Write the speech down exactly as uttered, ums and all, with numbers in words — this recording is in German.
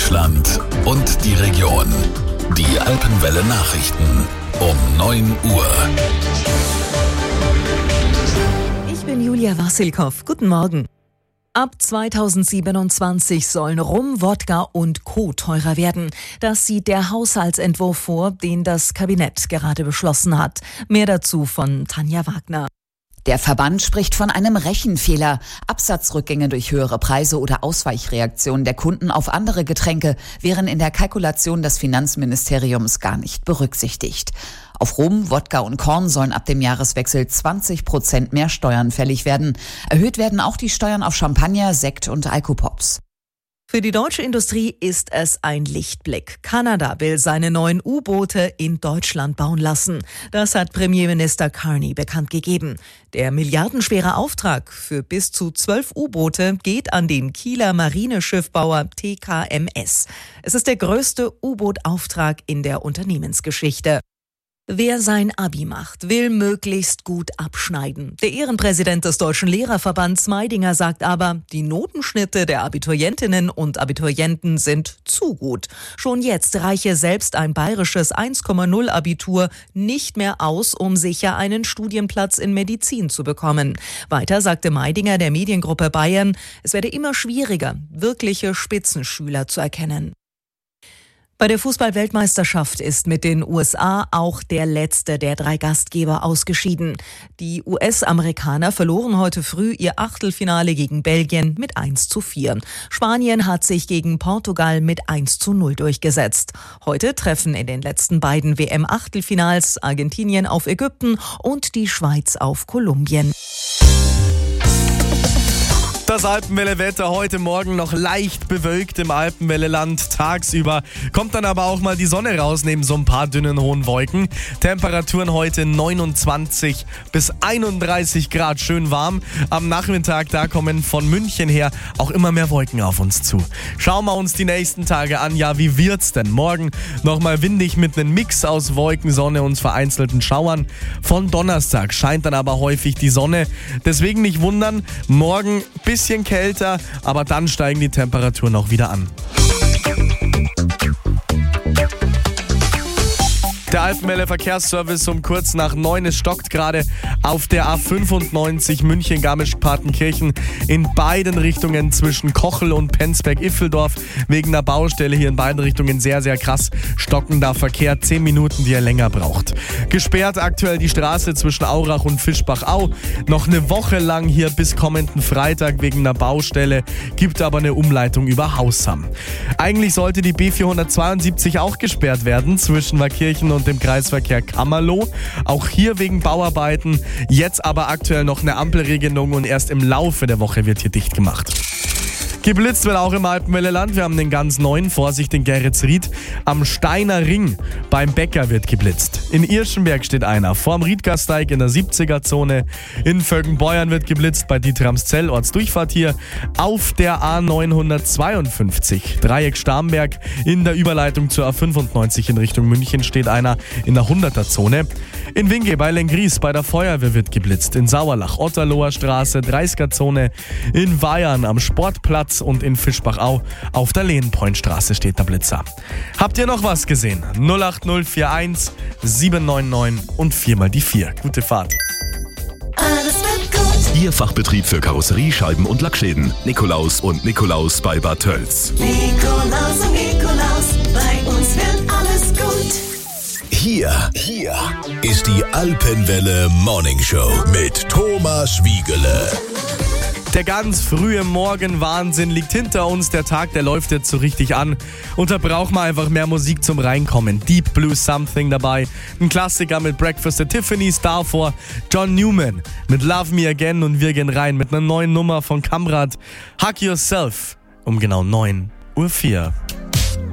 Deutschland und die Region. Die Alpenwelle Nachrichten um neun Uhr. Ich bin Julia Wassilkow. Guten Morgen. Ab zweitausendsiebenundzwanzig sollen Rum, Wodka und Co. teurer werden. Das sieht der Haushaltsentwurf vor, den das Kabinett gerade beschlossen hat. Mehr dazu von Tanja Wagner. Der Verband spricht von einem Rechenfehler. Absatzrückgänge durch höhere Preise oder Ausweichreaktionen der Kunden auf andere Getränke wären in der Kalkulation des Finanzministeriums gar nicht berücksichtigt. Auf Rum, Wodka und Korn sollen ab dem Jahreswechsel zwanzig Prozent mehr Steuern fällig werden. Erhöht werden auch die Steuern auf Champagner, Sekt und Alkopops. Für die deutsche Industrie ist es ein Lichtblick. Kanada will seine neuen U-Boote in Deutschland bauen lassen. Das hat Premierminister Carney bekannt gegeben. Der milliardenschwere Auftrag für bis zu zwölf U-Boote geht an den Kieler Marineschiffbauer T K M S. Es ist der größte U-Boot-Auftrag in der Unternehmensgeschichte. Wer sein Abi macht, will möglichst gut abschneiden. Der Ehrenpräsident des Deutschen Lehrerverbands Meidinger sagt aber, die Notenschnitte der Abiturientinnen und Abiturienten sind zu gut. Schon jetzt reiche selbst ein bayerisches eins Komma null Abitur nicht mehr aus, um sicher einen Studienplatz in Medizin zu bekommen. Weiter sagte Meidinger der Mediengruppe Bayern, es werde immer schwieriger, wirkliche Spitzenschüler zu erkennen. Bei der Fußball-Weltmeisterschaft ist mit den U S A auch der letzte der drei Gastgeber ausgeschieden. Die U S-Amerikaner verloren heute früh ihr Achtelfinale gegen Belgien mit eins zu vier. Spanien hat sich gegen Portugal mit eins zu null durchgesetzt. Heute treffen in den letzten beiden W M-Achtelfinals Argentinien auf Ägypten und die Schweiz auf Kolumbien. Das Alpenwelle-Wetter heute Morgen noch leicht bewölkt im Alpenwelle-Land tagsüber. Kommt dann aber auch mal die Sonne raus neben so ein paar dünnen hohen Wolken. Temperaturen heute neunundzwanzig bis einunddreißig Grad, schön warm. Am Nachmittag, da kommen von München her auch immer mehr Wolken auf uns zu. Schauen wir uns die nächsten Tage an. Ja, wie wird's denn? Morgen nochmal windig mit einem Mix aus Wolken, Sonne und vereinzelten Schauern. Von Donnerstag scheint dann aber häufig die Sonne. Deswegen nicht wundern, morgen bis bisschen kälter, aber dann steigen die Temperaturen auch wieder an. Der Alpenwelle Verkehrsservice um kurz nach neun. Es stockt gerade auf der A fünfundneunzig München-Garmisch-Partenkirchen in beiden Richtungen zwischen Kochel und Penzberg-Iffeldorf. Wegen der Baustelle hier in beiden Richtungen sehr, sehr krass stockender Verkehr. Zehn Minuten, die er länger braucht. Gesperrt aktuell die Straße zwischen Aurach und Fischbach-Au. Noch eine Woche lang hier bis kommenden Freitag wegen der Baustelle. Gibt aber eine Umleitung über Hausham. Eigentlich sollte die B vierhundertzweiundsiebzig auch gesperrt werden zwischen Waakirchen und und dem Kreisverkehr Kammerloh. Auch hier wegen Bauarbeiten. Jetzt aber aktuell noch eine Ampelregelung und erst im Laufe der Woche wird hier dicht gemacht. Geblitzt wird auch im Alpenwelle-Land. Wir haben den ganz neuen, Vorsicht in Geretsried. Am Steiner Ring beim Bäcker wird geblitzt. In Irschenberg steht einer. Vorm Riedgasteig in der siebziger-Zone. In Völkenbeuern wird geblitzt bei Dietramszell, Ortsdurchfahrt hier. Auf der A neunhundertzweiundfünfzig, Dreieck Starnberg. In der Überleitung zur A fünfundneunzig in Richtung München steht einer in der hunderter-Zone. In Winge bei Lengries bei der Feuerwehr wird geblitzt. In Sauerlach, Otterloher Straße, dreißiger-Zone. In Weyern am Sportplatz und in Fischbach-Au auf der Lehnpointstraße steht der Blitzer. Habt ihr noch was gesehen? null acht null vier eins sieben neun neun und viermal die vier. Gute Fahrt. Alles wird gut. Ihr Fachbetrieb für Karosserie, Scheiben und Lackschäden. Nikolaus und Nikolaus bei Bad Tölz. Nikolaus und Nikolaus, bei uns wird alles gut. Hier, hier ist die Alpenwelle Morning Show mit Thomas Wiegele. Der ganz frühe Morgenwahnsinn liegt hinter uns. Der Tag, der läuft jetzt so richtig an. Und da braucht man einfach mehr Musik zum Reinkommen. Deep Blue Something dabei. Ein Klassiker mit Breakfast at Tiffany's. Davor John Newman mit Love Me Again. Und wir gehen rein mit einer neuen Nummer von Kamrat. Hug Yourself um genau neun Uhr vier.